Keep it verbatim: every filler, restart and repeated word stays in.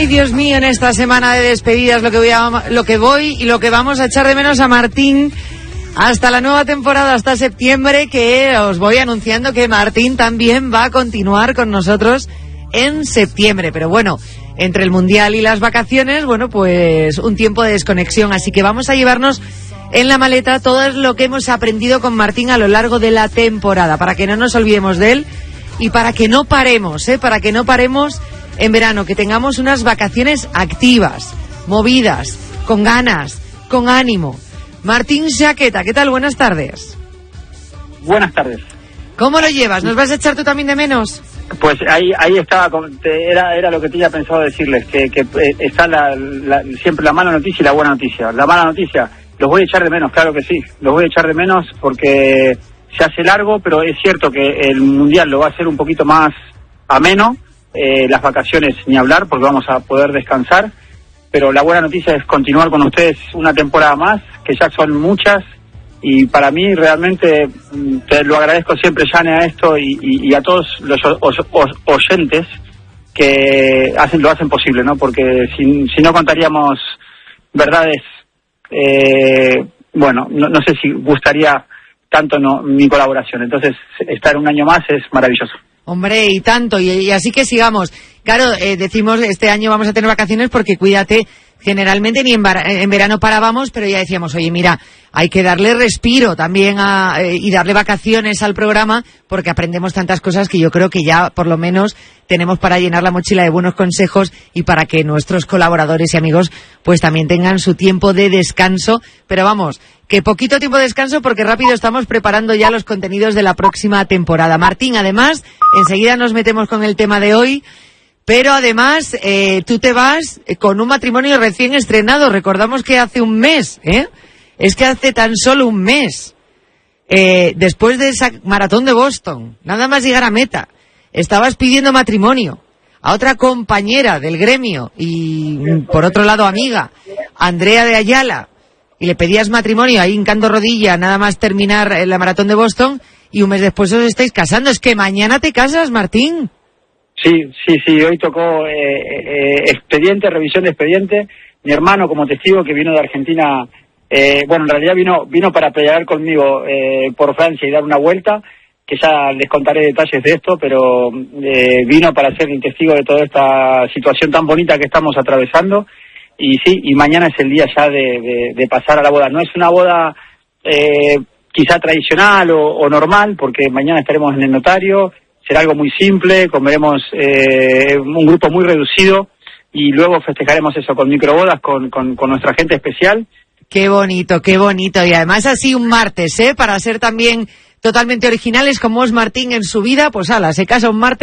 Dios mío, en esta semana de despedidas lo que voy a, lo que voy y lo que vamos a echar de menos a Martín hasta la nueva temporada, hasta septiembre, que os voy anunciando que Martín también va a continuar con nosotros en septiembre. Pero bueno, entre el Mundial y las vacaciones, bueno, pues un tiempo de desconexión, así que vamos a llevarnos en la maleta todo lo que hemos aprendido con Martín a lo largo de la temporada, para que no nos olvidemos de él y para que no paremos, ¿eh? Para que no paremos en verano, que tengamos unas vacaciones activas, movidas, con ganas, con ánimo. Martín Jaqueta, ¿qué tal? Buenas tardes. Buenas tardes. ¿Cómo lo llevas? ¿Nos vas a echar tú también de menos? Pues ahí ahí estaba, era era lo que tenía pensado decirles, que, que está la, la, siempre la mala noticia y la buena noticia. La mala noticia, los voy a echar de menos, claro que sí, los voy a echar de menos porque se hace largo, pero es cierto que el Mundial lo va a hacer un poquito más ameno. Eh, las vacaciones ni hablar, porque vamos a poder descansar, pero la buena noticia es continuar con ustedes una temporada más, que ya son muchas, y para mí realmente te lo agradezco siempre, Jane, a esto y, y, y a todos los os, os, oyentes que hacen lo hacen posible, ¿no? Porque si, si no contaríamos verdades, eh, bueno, no, no sé si gustaría tanto no mi colaboración. Entonces, estar un año más es maravilloso. Hombre, y tanto, y, y así que sigamos. Claro, eh, decimos este año vamos a tener vacaciones porque cuídate, generalmente ni en, bar- en verano parábamos, pero ya decíamos, oye, mira, hay que darle respiro también a, eh, y darle vacaciones al programa, porque aprendemos tantas cosas que yo creo que ya por lo menos tenemos para llenar la mochila de buenos consejos y para que nuestros colaboradores y amigos pues también tengan su tiempo de descanso. Pero vamos, que poquito tiempo de descanso porque rápido estamos preparando ya los contenidos de la próxima temporada. Martín, además, enseguida nos metemos con el tema de hoy. Pero además, eh, tú te vas con un matrimonio recién estrenado. Recordamos que hace un mes, ¿eh? Es que hace tan solo un mes, eh, después de esa maratón de Boston, nada más llegar a meta, estabas pidiendo matrimonio a otra compañera del gremio y, por otro lado, amiga, Andrea de Ayala, y le pedías matrimonio ahí hincando rodilla, nada más terminar la maratón de Boston, y un mes después os estáis casando. Es que mañana te casas, Martín. Sí, sí, sí, hoy tocó eh, eh, expediente, revisión de expediente. Mi hermano como testigo que vino de Argentina, eh, bueno, en realidad vino vino para pelear conmigo eh, por Francia y dar una vuelta, que ya les contaré detalles de esto, pero eh, vino para ser el testigo de toda esta situación tan bonita que estamos atravesando. Y sí, y mañana es el día ya de, de, de pasar a la boda. No es una boda eh, quizá tradicional o, o normal, porque mañana estaremos en el notario. Será algo muy simple, comeremos eh, un grupo muy reducido y luego festejaremos eso con microbodas, con, con, con nuestra gente especial. Qué bonito, qué bonito. Y además así un martes, ¿eh? Para ser también totalmente originales como es Martín en su vida, pues ala, se casa un martes.